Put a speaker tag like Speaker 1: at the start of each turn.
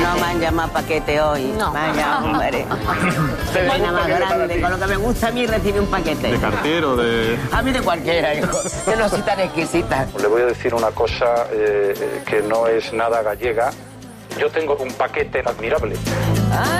Speaker 1: No me han llamado paquete hoy.
Speaker 2: No.
Speaker 1: Vaya, hombre. Pena más grande. Con lo que me gusta a mí recibir un paquete.
Speaker 3: ¿De cartero, de...?
Speaker 1: A mí de cualquiera, hijo. Que no soy tan exquisita.
Speaker 4: Le voy a decir una cosa que no es nada gallega. Yo tengo un paquete admirable.